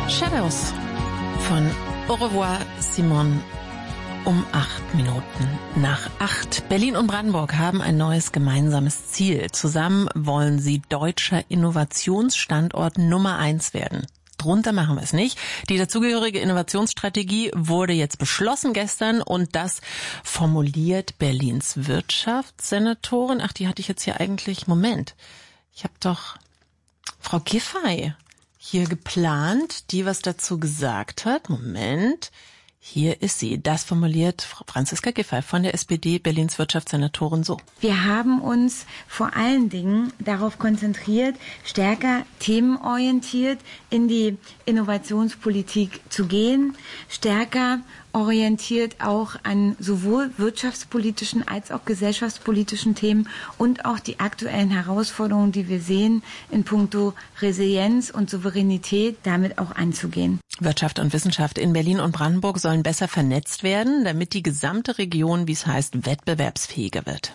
Shadows von Au revoir, Simone. Um 8 Minuten nach 8. Berlin und Brandenburg haben ein neues gemeinsames Ziel. Zusammen wollen sie deutscher Innovationsstandort Nummer 1 werden. Drunter machen wir es nicht. Die dazugehörige Innovationsstrategie wurde jetzt beschlossen gestern und das formuliert Berlins Wirtschaftssenatorin. Ach, die hatte ich jetzt hier eigentlich. Moment. Ich habe doch Frau Giffey hier geplant, die was dazu gesagt hat. Moment. Hier ist sie. Das formuliert Frau Franziska Giffey von der SPD, Berlins Wirtschaftssenatorin, so. Wir haben uns vor allen Dingen darauf konzentriert, stärker themenorientiert in die Innovationspolitik zu gehen, stärker orientiert auch an sowohl wirtschaftspolitischen als auch gesellschaftspolitischen Themen und auch die aktuellen Herausforderungen, die wir sehen, in puncto Resilienz und Souveränität, damit auch anzugehen. Wirtschaft und Wissenschaft in Berlin und Brandenburg sollen besser vernetzt werden, damit die gesamte Region, wie es heißt, wettbewerbsfähiger wird.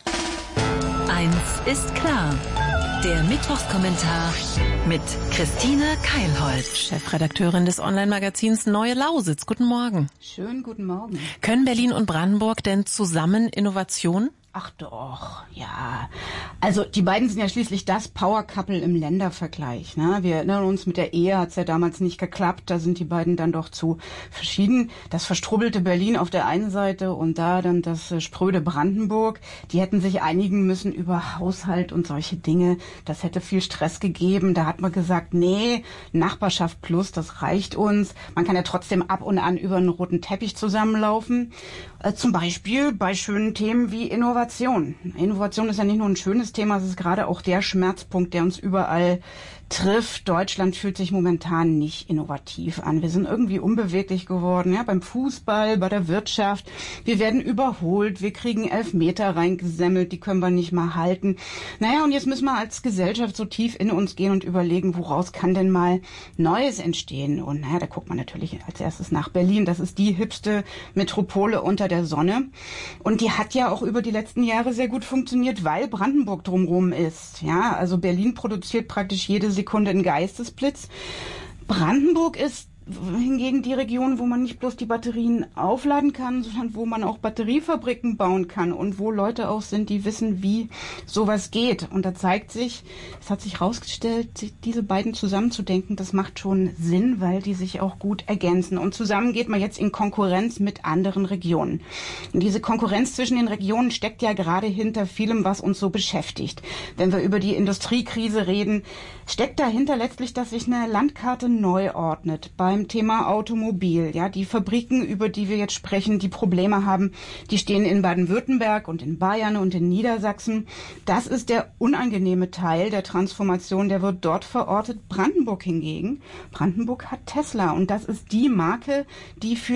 Eins ist klar. Der Mittwochskommentar mit Christine Keilholz, Chefredakteurin des Online-Magazins Neue Lausitz. Guten Morgen. Schönen guten Morgen. Können Berlin und Brandenburg denn zusammen Innovation? Ach doch, ja. Also die beiden sind ja schließlich das Power-Couple im Ländervergleich. Ne? Wir erinnern uns, mit der Ehe hat's ja damals nicht geklappt. Da sind die beiden dann doch zu verschieden. Das verstrubbelte Berlin auf der einen Seite und da dann das spröde Brandenburg. Die hätten sich einigen müssen über Haushalt und solche Dinge. Das hätte viel Stress gegeben. Da hat man gesagt, nee, Nachbarschaft plus, das reicht uns. Man kann ja trotzdem ab und an über einen roten Teppich zusammenlaufen. Zum Beispiel bei schönen Themen wie Innovation. Innovation ist ja nicht nur ein schönes Thema, es ist gerade auch der Schmerzpunkt, der uns überall trifft. Deutschland fühlt sich momentan nicht innovativ an. Wir sind irgendwie unbeweglich geworden, ja, beim Fußball, bei der Wirtschaft. Wir werden überholt, wir kriegen Elfmeter reingesemmelt, die können wir nicht mal halten. Naja, und jetzt müssen wir als Gesellschaft so tief in uns gehen und überlegen, woraus kann denn mal Neues entstehen? Und naja, da guckt man natürlich als erstes nach Berlin. Das ist die hipste Metropole unter der Sonne. Und die hat ja auch über die letzten Jahre sehr gut funktioniert, weil Brandenburg drumherum ist. Ja, also Berlin produziert praktisch jede Sekunde einen Geistesblitz. Brandenburg ist hingegen die Region, wo man nicht bloß die Batterien aufladen kann, sondern wo man auch Batteriefabriken bauen kann und wo Leute auch sind, die wissen, wie sowas geht. Und da zeigt sich, es hat sich herausgestellt, diese beiden zusammenzudenken, das macht schon Sinn, weil die sich auch gut ergänzen. Und zusammen geht man jetzt in Konkurrenz mit anderen Regionen. Und diese Konkurrenz zwischen den Regionen steckt ja gerade hinter vielem, was uns so beschäftigt. Wenn wir über die Industriekrise reden, steckt dahinter letztlich, dass sich eine Landkarte neu ordnet. Beim Thema Automobil, ja, die Fabriken, über die wir jetzt sprechen, die Probleme haben, die stehen in Baden-Württemberg und in Bayern und in Niedersachsen. Das ist der unangenehme Teil der Transformation, der wird dort verortet. Brandenburg hingegen, Brandenburg hat Tesla und das ist die Marke, die für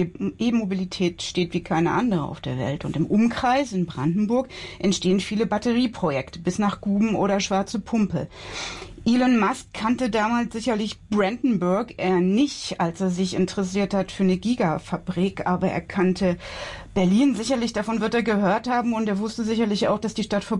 E-Mobilität steht wie keine andere auf der Welt. Und im Umkreis in Brandenburg entstehen viele Batterieprojekte bis nach Guben oder Schwarze Pumpe. Elon Musk kannte damals sicherlich Brandenburg eher nicht, als er sich interessiert hat für eine Gigafabrik, aber er kannte Berlin sicherlich, davon wird er gehört haben und er wusste sicherlich auch, dass die Stadt